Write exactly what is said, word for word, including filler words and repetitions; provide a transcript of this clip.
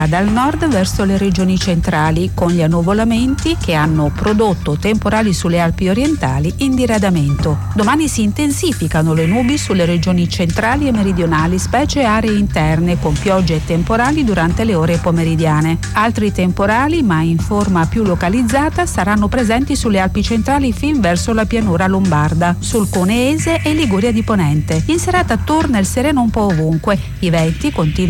dal nord verso le regioni centrali, con gli annuvolamenti che hanno prodotto temporali sulle Alpi orientali in diradamento. Domani si intensificano le nubi sulle regioni centrali e meridionali, specie aree interne, con piogge e temporali durante le ore pomeridiane. Altri temporali, ma in forma più localizzata, saranno presenti sulle Alpi centrali fin verso la pianura lombarda, sul Cuneese e Liguria di Ponente. In serata torna il sereno un po' ovunque. I venti continuano